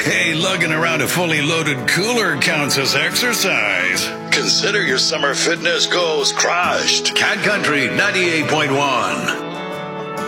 Hey, lugging around a fully loaded cooler counts as exercise. Consider your summer fitness goals crushed. Cat Country 98.1.